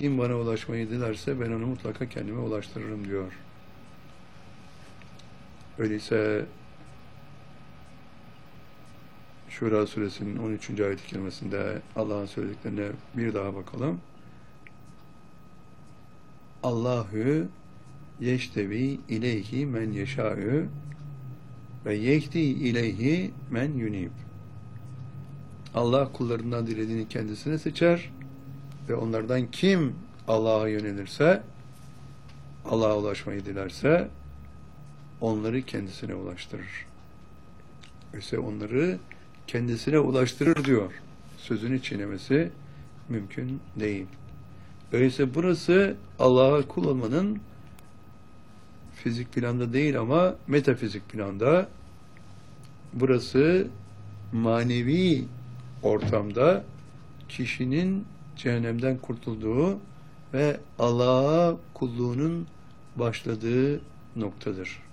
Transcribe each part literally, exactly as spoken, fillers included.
Kim bana ulaşmayı dilerse ben onu mutlaka kendime ulaştırırım diyor. Öyleyse Şura suresinin on üçüncü ayet-i kerimesinde Allah'ın söylediklerine bir daha bakalım. Allahu yeştevi ileyhi men yeşâ'ü ve yehdi ileyhi men yunib. Allah kullarından dilediğini kendisine seçer ve onlardan kim Allah'a yönelirse, Allah'a ulaşmayı dilerse onları kendisine ulaştırır. Öyleyse onları kendisine ulaştırır diyor. Sözünü çiğnemesi mümkün değil. Öyleyse burası Allah'a kul olmanın fizik planda değil ama metafizik planda, burası manevi ortamda kişinin cehennemden kurtulduğu ve Allah'a kulluğunun başladığı noktadır.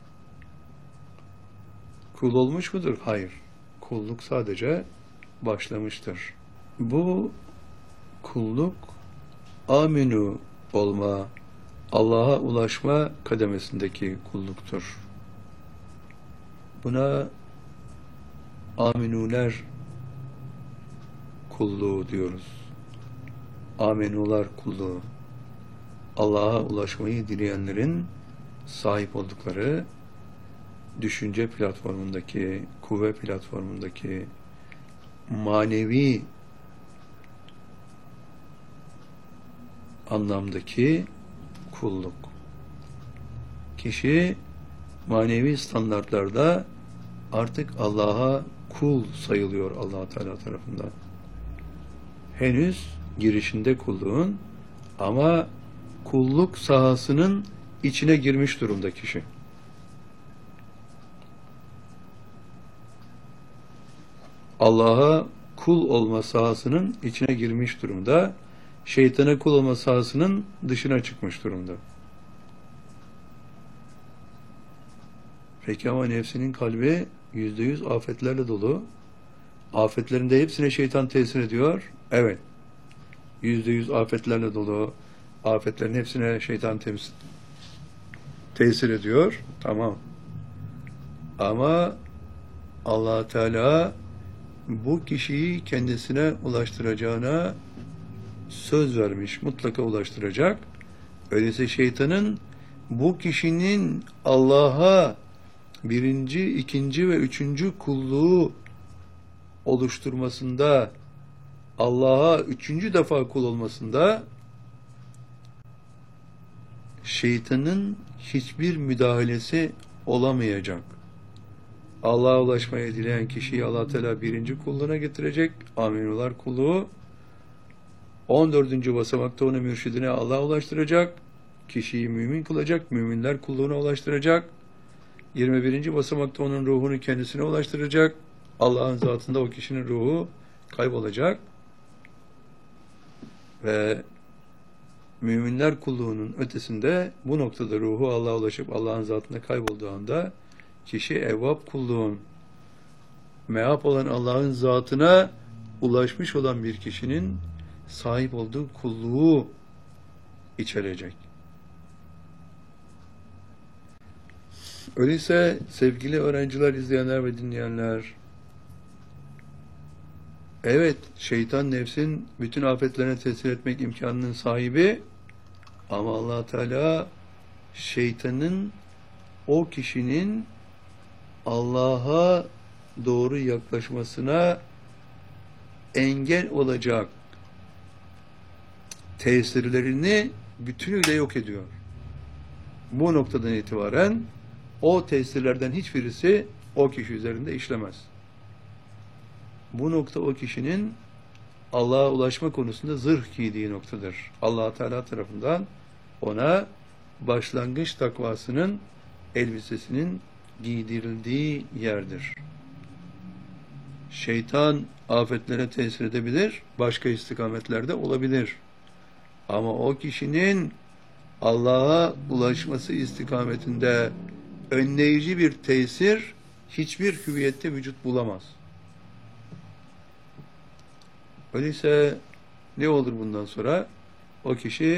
Kul olmuş mudur? Hayır. Kulluk sadece başlamıştır. Bu kulluk aminu olma, Allah'a ulaşma kademesindeki kulluktur. Buna aminuler kulluğu diyoruz. Amenular kulluğu. Allah'a ulaşmayı dileyenlerin sahip oldukları düşünce platformundaki, kuvve platformundaki manevi anlamdaki kulluk. Kişi manevi standartlarda artık Allah'a kul sayılıyor Allah Teala tarafından. Henüz girişinde kulluğun ama kulluk sahasının içine girmiş durumda kişi. Allah'a kul olma sahasının içine girmiş durumda. Şeytana kul olma sahasının dışına çıkmış durumda. Peki ama nefsinin kalbi yüzde yüz afetlerle dolu. Afetlerin de hepsine şeytan tesir ediyor. Evet. Yüzde yüz afetlerle dolu. Afetlerin hepsine şeytan temsil, tesir ediyor. Tamam. Ama Allah Teala bu kişiyi kendisine ulaştıracağına söz vermiş. Mutlaka ulaştıracak. Öyleyse şeytanın bu kişinin Allah'a birinci, ikinci ve üçüncü kulluğu oluşturmasında, Allah'a üçüncü defa kul olmasında şeytanın hiçbir müdahalesi olamayacak. Allah'a ulaşmaya dileyen kişiyi Allah Teala birinci kulluğuna getirecek. Aminular kulluğu. on dördüncü basamakta onu mürşidine Allah'a ulaştıracak. Kişiyi mümin kılacak. Müminler kulluğuna ulaştıracak. yirmi birinci basamakta onun ruhunu kendisine ulaştıracak. Allah'ın zatında o kişinin ruhu kaybolacak. Ve müminler kulluğunun ötesinde bu noktada ruhu Allah'a ulaşıp Allah'ın zatında kaybolduğu anda kişi evvab kulluğun meap olan Allah'ın zatına ulaşmış olan bir kişinin sahip olduğu kulluğu içerecek. Öyleyse sevgili öğrenciler, izleyenler ve dinleyenler, evet, şeytan nefsin bütün afetlerine tesir etmek imkanının sahibi ama Allah Teala şeytanın o kişinin Allah'a doğru yaklaşmasına engel olacak tesirlerini bütünüyle yok ediyor. Bu noktadan itibaren o tesirlerden hiçbirisi o kişi üzerinde işlemez. Bu nokta o kişinin Allah'a ulaşma konusunda zırh giydiği noktadır. Allah Teala tarafından ona başlangıç takvasının elbisesinin giydirildiği yerdir. Şeytan afetlere tesir edebilir, başka istikametlerde olabilir. Ama o kişinin Allah'a ulaşması istikametinde önleyici bir tesir hiçbir hüviyette vücut bulamaz. Öyleyse ne olur bundan sonra? O kişi